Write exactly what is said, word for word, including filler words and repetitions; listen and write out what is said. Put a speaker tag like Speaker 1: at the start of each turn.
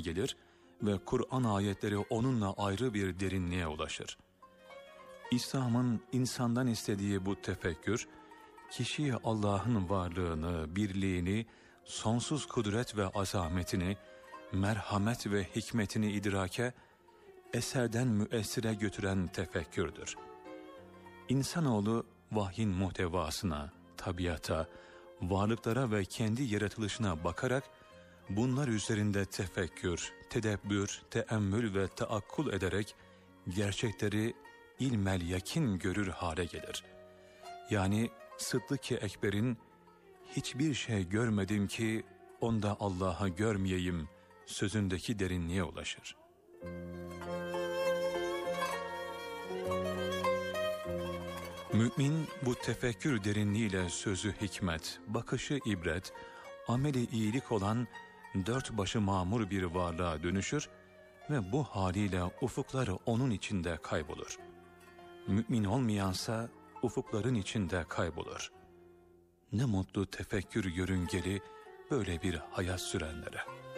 Speaker 1: gelir ve Kur'an ayetleri onunla ayrı bir derinliğe ulaşır. İslam'ın insandan istediği bu tefekkür, kişiye Allah'ın varlığını, birliğini, sonsuz kudret ve azametini, merhamet ve hikmetini idrake, eserden müessire götüren tefekkürdür. İnsanoğlu vahyin muhtevasına, tabiata, varlıklara ve kendi yaratılışına bakarak bunlar üzerinde tefekkür, tedebbür, teemmül ve taakkul ederek gerçekleri ilmel yakin görür hale gelir. Yani Sıddık-ı Ekber'in hiçbir şey görmedim ki onda Allah'a görmeyeyim sözündeki derinliğe ulaşır. Mümin bu tefekkür derinliğiyle sözü hikmet, bakışı ibret, ameli iyilik olan dört başı mamur bir varlığa dönüşür ve bu haliyle ufukları onun içinde kaybolur. Mümin olmayansa ufukların içinde kaybolur. Ne mutlu tefekkür yörüngeli böyle bir hayat sürenlere.